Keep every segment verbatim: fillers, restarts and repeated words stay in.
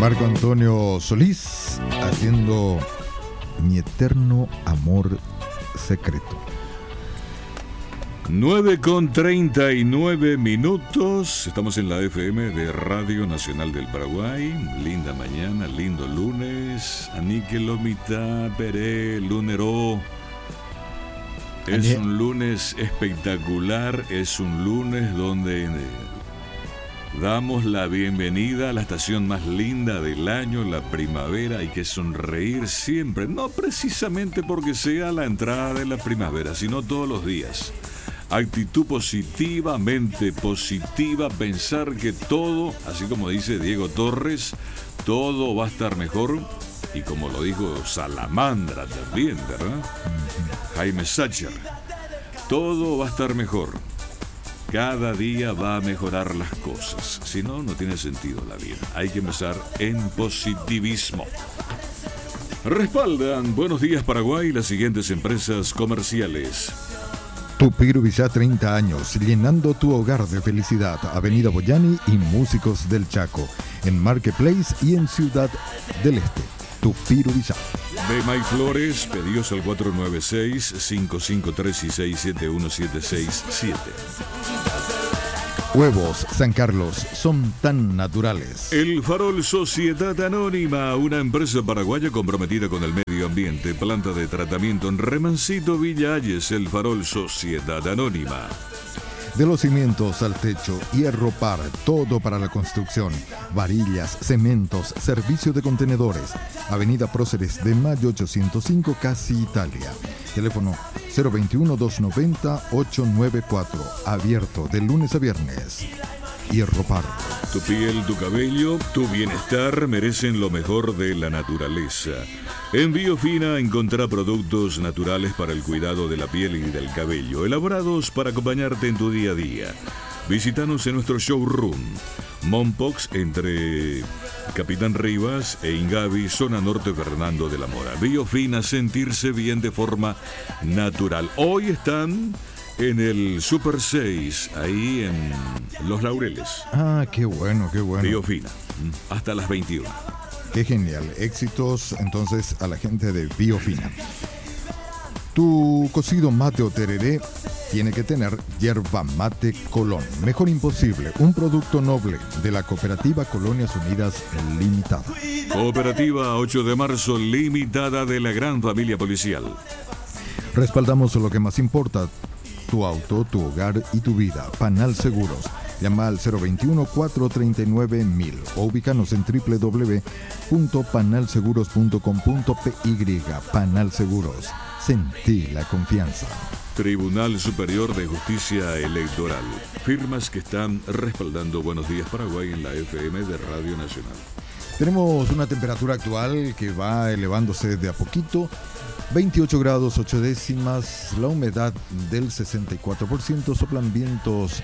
Marco Antonio Solís haciendo Mi Eterno Amor Secreto. nueve con treinta y nueve minutos. Estamos en la F M de Radio Nacional del Paraguay. Linda mañana, lindo lunes. Anique Lomita, Peré, Lunero. Es un lunes espectacular. Es un lunes donde damos la bienvenida a la estación más linda del año, la primavera. Hay que sonreír siempre. No precisamente porque sea la entrada de la primavera, sino todos los días. Actitud positiva, mente positiva, pensar que todo, así como dice Diego Torres, todo va a estar mejor. Y como lo dijo Salamandra también, ¿verdad? Jaime Sacher, todo va a estar mejor. Cada día va a mejorar las cosas. Si no, no tiene sentido la vida. Hay que empezar en positivismo. Respaldan Buenos Días Paraguay las siguientes empresas comerciales. Tupiro Villá, treinta años, llenando tu hogar de felicidad. Avenida Boyani y Músicos del Chaco, en Marketplace y en Ciudad del Este. Tupiro Villá. Bemay Flores, pedidos al cuatro nueve seis, cinco cinco tres seis siete uno siete seis siete. Huevos San Carlos son tan naturales. El Farol Sociedad Anónima, una empresa paraguaya comprometida con el medio ambiente. Planta de tratamiento en Remancito, Villa Ayes. El Farol Sociedad Anónima. De los cimientos al techo, hierro par, todo para la construcción. Varillas, cementos, servicio de contenedores. Avenida Próceres de Mayo ochocientos cinco, Casi Italia. Teléfono cero veintiuno, doscientos noventa, ochocientos noventa y cuatro. Abierto de lunes a viernes. Hierro par. Tu piel, tu cabello, tu bienestar merecen lo mejor de la naturaleza. En Biofina encontrá productos naturales para el cuidado de la piel y del cabello, elaborados para acompañarte en tu día a día. Visítanos en nuestro showroom, Mompox, entre Capitán Rivas e Ingavi, zona norte Fernando de la Mora. Biofina, sentirse bien de forma natural. Hoy están en el Super seis, ahí en Los Laureles. Ah, qué bueno, qué bueno. Biofina, hasta las veintiuna. Qué genial. Éxitos entonces a la gente de Biofina. Tu cocido mate o tereré tiene que tener yerba mate Colón. Mejor imposible. Un producto noble de la Cooperativa Colonias Unidas Limitada. Cooperativa ocho de marzo Limitada de la Gran Familia Policial. Respaldamos lo que más importa. Tu auto, tu hogar y tu vida. Panal Seguros. Llama al cero veintiuno, cuatrocientos treinta y nueve, mil o ubícanos en doble u doble u doble u punto panal seguros punto com punto p y. Panal Seguros. Sentí la confianza. Tribunal Superior de Justicia Electoral. Firmas que están respaldando Buenos Días Paraguay en la F M de Radio Nacional. Tenemos una temperatura actual que va elevándose de a poquito. veintiocho grados ocho décimas, la humedad del sesenta y cuatro por ciento, soplan vientos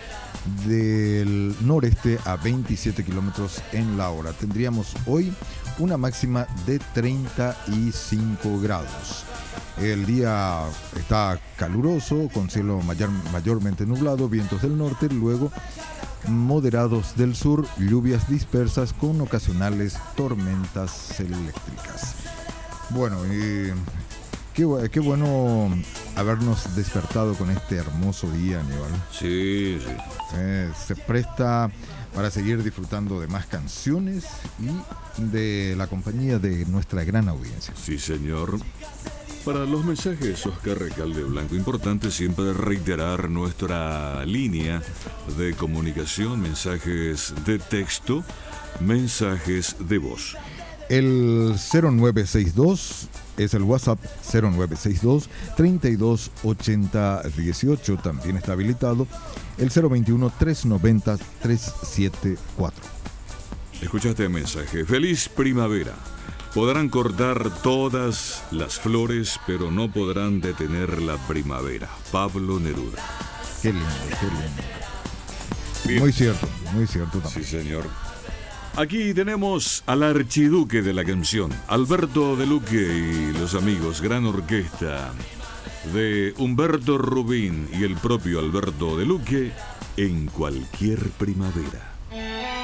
del noreste a veintisiete kilómetros en la hora. Tendríamos hoy una máxima de treinta y cinco grados. El día está caluroso, con cielo mayor, mayormente nublado, vientos del norte, luego moderados del sur, lluvias dispersas con ocasionales tormentas eléctricas. Bueno, y Qué, qué bueno habernos despertado con este hermoso día, Aníbal. Sí, sí. Eh, se presta para seguir disfrutando de más canciones y de la compañía de nuestra gran audiencia. Sí, señor. Para los mensajes, Oscar Recalde Blanco, importante siempre reiterar nuestra línea de comunicación, mensajes de texto, mensajes de voz. El cero nueve seis dos es el WhatsApp cero nueve seis dos, treinta y dos ochenta dieciocho. También está habilitado el cero veintiuno, trescientos noventa, trescientos setenta y cuatro. Escuchaste el mensaje. Feliz primavera. Podrán cortar todas las flores, pero no podrán detener la primavera. Pablo Neruda. Qué lindo, qué lindo. Bien. Muy cierto, muy cierto también. Sí, señor. Aquí tenemos al archiduque de la canción, Alberto de Luque y los amigos, gran orquesta de Humberto Rubín y el propio Alberto de Luque, en cualquier primavera.